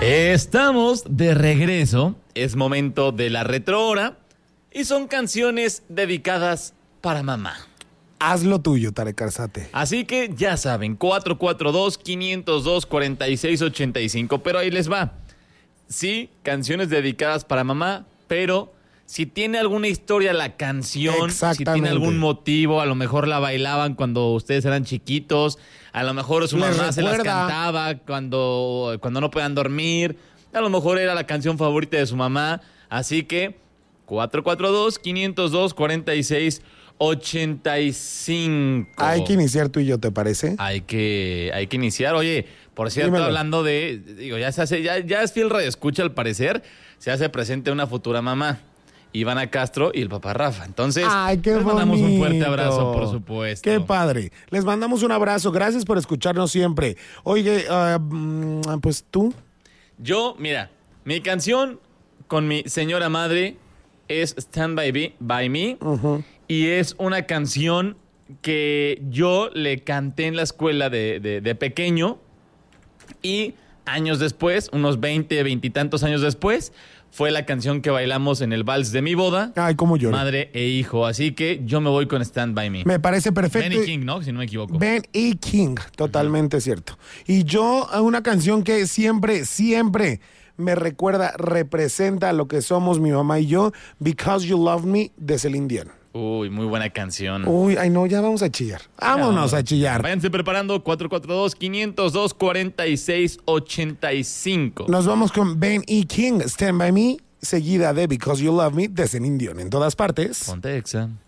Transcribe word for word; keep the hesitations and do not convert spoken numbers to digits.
Estamos de regreso, es momento de la retrohora y son canciones dedicadas para mamá. Haz lo tuyo, Tarek Arzate. Así que ya saben, cuatro cuatro dos, cinco cero dos, cuatro seis ocho cinco, pero ahí les va. Sí, canciones dedicadas para mamá, pero si tiene alguna historia la canción, si tiene algún motivo, a lo mejor la bailaban cuando ustedes eran chiquitos, a lo mejor su mamá Les se las recuerda. cantaba cuando, cuando no podían dormir, a lo mejor era la canción favorita de su mamá, así que cuatro cuatro dos, cinco cero dos, cuatro seis ocho cinco. Hay que iniciar tú y yo, ¿te parece? Hay que, hay que iniciar. Oye, por cierto, Dímelo. hablando de, digo, ya se hace, ya, ya es fiel radioescucha al parecer, se hace presente una futura mamá, Ivana Castro y el papá Rafa. Entonces, Ay, qué les mandamos bonito. un fuerte abrazo, por supuesto. Qué padre. Les mandamos un abrazo. Gracias por escucharnos siempre. Oye, uh, mm, pues tú. Yo, mira, mi canción con mi señora madre es Stand By Me, by me Uh-huh. y es una canción que yo le canté en la escuela de, de, de pequeño y años después, unos veinte, veinte y tantos años después, fue la canción que bailamos en el vals de mi boda, Ay, cómo lloro. madre e hijo. Así que yo me voy con Stand By Me. Me parece perfecto. Benny King, ¿no? Si no me equivoco. Ben E. King, totalmente cierto. Y yo, una canción que siempre, siempre me recuerda, representa lo que somos mi mamá y yo, Because You Love Me, de Celine Dion. Uy, muy buena canción. Uy, ay no, ya vamos a chillar. Vámonos a chillar. Váyanse preparando. cuatro cuatro dos, cinco cero dos, cuatro seis ocho cinco. Nos vamos con Ben E. King, Stand By Me, seguida de Because You Love Me, de Celine Dion. En todas partes. Ponte Exa.